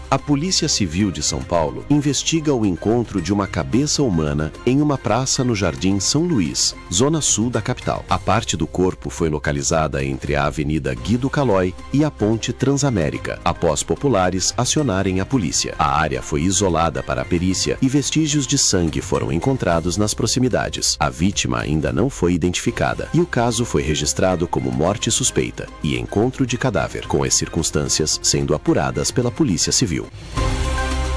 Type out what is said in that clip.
A Polícia Civil de São Paulo investiga o encontro de uma cabeça humana em uma praça no Jardim São Luís, zona sul da capital. A parte do corpo foi localizada entre a Avenida Guido Calói e a Ponte Transamérica, após populares acionarem a polícia. A área foi isolada para a perícia e vestígios de sangue foram encontrados nas proximidades. A vítima ainda não foi identificada e o caso foi registrado como morte suspeita e encontro de cadáver, com as circunstâncias sendo apuradas pela Polícia Civil.